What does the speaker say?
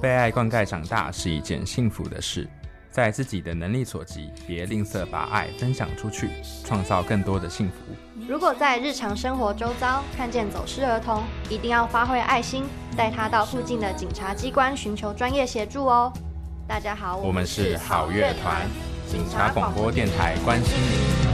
被爱灌溉长大是一件幸福的事，在自己的能力所及，别吝啬把爱分享出去，创造更多的幸福。 如果在日常生活周遭看见走失儿童，一定要发挥爱心，带他到附近的警察机关寻求专业协助哦。大家好， 我们是好乐团，警察广播电台，关心您。